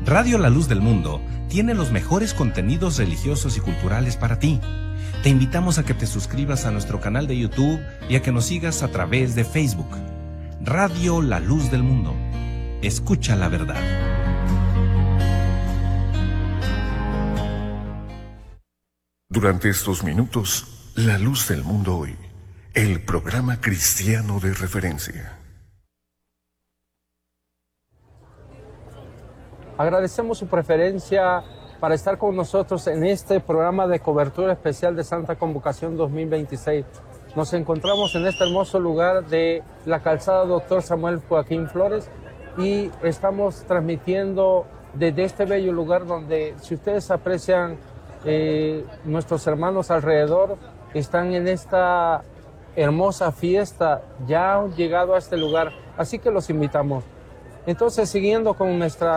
Radio La Luz del Mundo tiene los mejores contenidos religiosos y culturales para ti. Te invitamos a que te suscribas a nuestro canal de YouTube y a que nos sigas a través de Facebook. Radio La Luz del Mundo. Escucha la verdad. Durante estos minutos, La Luz del Mundo Hoy, el programa cristiano de referencia. Agradecemos su preferencia para estar con nosotros en este programa de cobertura especial de Santa Convocación 2026. Nos encontramos en este hermoso lugar de la calzada Dr. Samuel Joaquín Flores y estamos transmitiendo desde este bello lugar donde, si ustedes aprecian, nuestros hermanos alrededor están en esta hermosa fiesta, ya han llegado a este lugar, así que los invitamos. Entonces, siguiendo con nuestra